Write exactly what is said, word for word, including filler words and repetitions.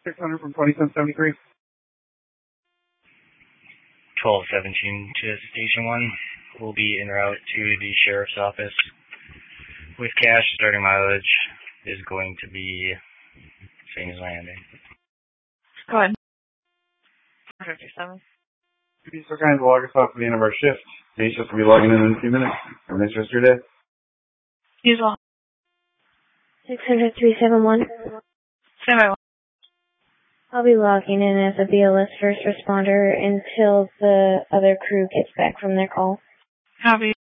six hundred from twenty-seven seventy-three. twelve seventeen to Station one. We'll be en route to the Sheriff's Office. With cash, starting mileage is going to be same as landing. Go ahead. four fifty-seven. Be so kind to log us off at the end of our shift. Day shift will be logging in in a few minutes. Have a nice rest of your day. Use all. six hundred three seven one. Stand by one. I'll be logging in as a B L S first responder until the other crew gets back from their call. Copy.